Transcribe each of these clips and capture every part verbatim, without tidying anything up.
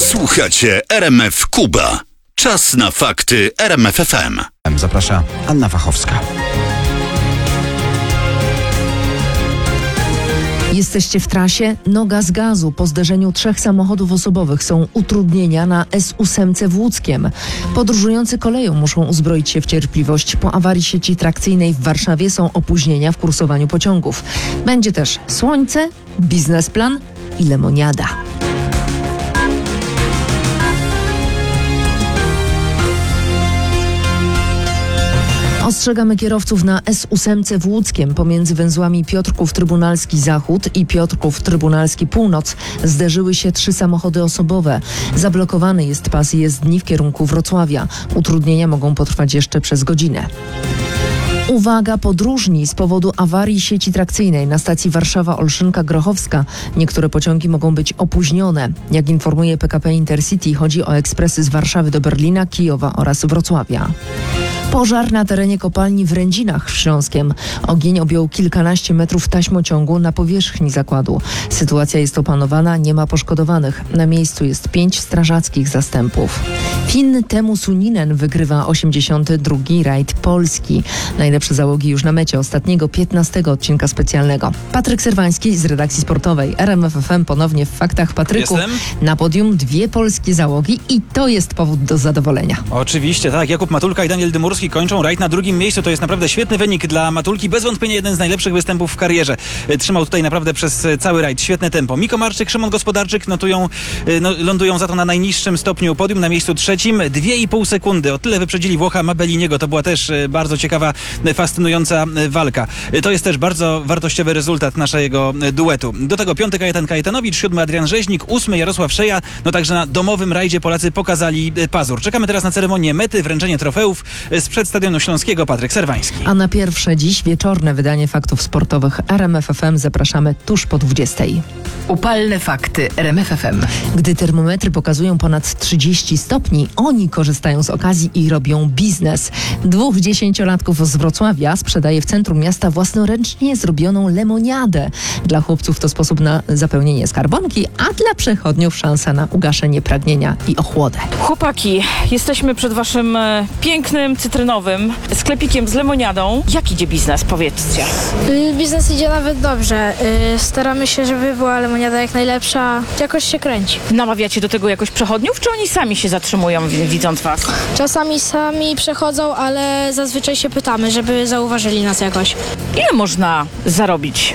Słuchacie R M F Kuba. Czas na fakty R M F F M. Zaprasza Anna Fachowska. Jesteście w trasie? Noga z gazu. Po zderzeniu trzech samochodów osobowych są utrudnienia na S osiem w Łódzkiem. Podróżujący koleją muszą uzbroić się w cierpliwość. Po awarii sieci trakcyjnej w Warszawie są opóźnienia w kursowaniu pociągów. Będzie też słońce, biznesplan i lemoniada. Ostrzegamy kierowców na S osiem w Łódzkiem. Pomiędzy węzłami Piotrków Trybunalski Zachód i Piotrków Trybunalski Północ zderzyły się trzy samochody osobowe. Zablokowany jest pas jezdni w kierunku Wrocławia. Utrudnienia mogą potrwać jeszcze przez godzinę. Uwaga podróżni, z powodu awarii sieci trakcyjnej na stacji Warszawa-Olszynka-Grochowska niektóre pociągi mogą być opóźnione. Jak informuje P K P Intercity, chodzi o ekspresy z Warszawy do Berlina, Kijowa oraz Wrocławia. Pożar na terenie kopalni w Rędzinach Śląskiem. Ogień objął kilkanaście metrów taśmociągu na powierzchni zakładu. Sytuacja jest opanowana, nie ma poszkodowanych. Na miejscu jest pięć strażackich zastępów. Finn Teemu Suninen wygrywa osiemdziesiąty drugi rajd Polski. Najlepsze załogi już na mecie ostatniego, piętnastego odcinka specjalnego. Patryk Serwański z redakcji sportowej R M F F M ponownie w Faktach Patryku. Jestem. Na podium dwie polskie załogi i to jest powód do zadowolenia. Oczywiście, tak. Jakub Matulka i Daniel Dymurski kończą rajd na drugim miejscu. To jest naprawdę świetny wynik dla Matulki. Bez wątpienia jeden z najlepszych występów w karierze. Trzymał tutaj naprawdę przez cały rajd. Świetne tempo. Miko Marczyk, Szymon Gospodarczyk notują, no, lądują za to na najniższym stopniu podium, na miejscu trzecim. Dwie i pół sekundy. O tyle wyprzedzili Włocha Mabeliniego. To była też bardzo ciekawa, fascynująca walka. To jest też bardzo wartościowy rezultat naszego duetu. Do tego piąty Kajetan Kajetanowicz, siódmy Adrian Rzeźnik, ósmy Jarosław Szeja. No także na domowym rajdzie Polacy pokazali pazur. Czekamy teraz na ceremonię mety, wręczenie trofeów sprzed Stadionu Śląskiego. Patryk Serwański. A na pierwsze dziś wieczorne wydanie Faktów Sportowych R M F F M zapraszamy tuż po dwudziestej. Upalne fakty R M F F M. Gdy termometry pokazują ponad trzydzieści stopni, oni korzystają z okazji i robią biznes. Dwóch dziesięciolatków z Wrocławia sprzedaje w centrum miasta własnoręcznie zrobioną lemoniadę. Dla chłopców to sposób na zapełnienie skarbonki, a dla przechodniów szansa na ugaszenie pragnienia i ochłodę. Chłopaki, jesteśmy przed waszym e, pięknym, cytrynowym sklepikiem z lemoniadą. Jak idzie biznes? Powiedzcie. Y, Biznes idzie nawet dobrze. Y, Staramy się, żeby była lemoniada jak najlepsza. Jakoś się kręci. Namawiacie do tego jakoś przechodniów, czy oni sami się zatrzymują, wi- widząc was? Czasami sami przechodzą, ale zazwyczaj się pytamy, żeby zauważyli nas jakoś. Ile można zarobić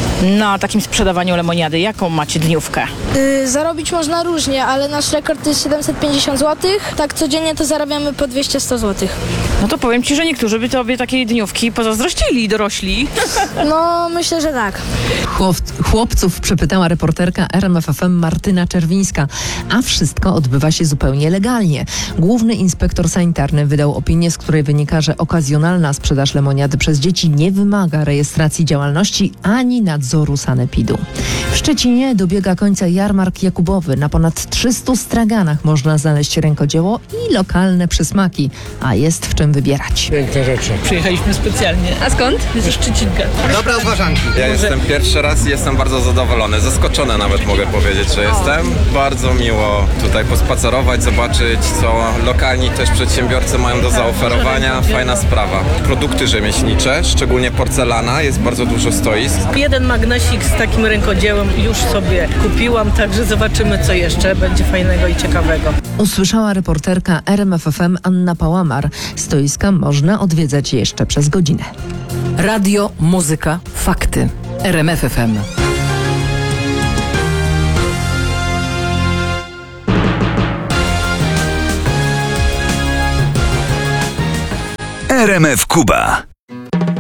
na takim sprzedawaniu lemoniady? Jaką macie dniówkę? Y, Zarobić można różnie, ale nasz rekord to jest siedemset pięćdziesiąt złotych. Tak codziennie to zarabiamy po dwieście sto złotych. No to powiem ci, że niektórzy by tobie takiej dniówki pozazdrościli, dorośli. No, myślę, że tak. Chłop- chłopców przepytała reporterka R M F F M Martyna Czerwińska, a wszystko odbywa się zupełnie legalnie. Główny inspektor sanitarny wydał opinię, z której wynika, że okazjonalna sprzedaż lemoniady przez dzieci nie wymaga rejestracji działalności ani nadzoru sanepidu. W Szczecinie dobiega końca jarmark Jakubowy. Na ponad trzystu straganach można znaleźć rękodzieło i lokalne przysmaki, a jest w czym wybierać. Piękne rzeczy. Przyjechaliśmy specjalnie. A skąd? Ze Szczecinka. Dobre uważanki. Ja jestem pierwszy raz i jestem bardzo zadowolony. Zaskoczony nawet mogę powiedzieć, że jestem. Bardzo miło tutaj pospacerować, zobaczyć, co lokalni też przedsiębiorcy mają do zaoferowania. Fajna sprawa. Produkty rzemieślnicze, szczególnie porcelana, jest bardzo dużo stoisk. Jeden magnesik z takim rękodziełem już sobie kupiłam, także zobaczymy, co jeszcze będzie fajnego i ciekawego. Usłyszała reporterka R M F F M Anna Pałamar. Stoiska można odwiedzać jeszcze przez godzinę. Radio, muzyka, fakty. R M F F M. R M F Kuba.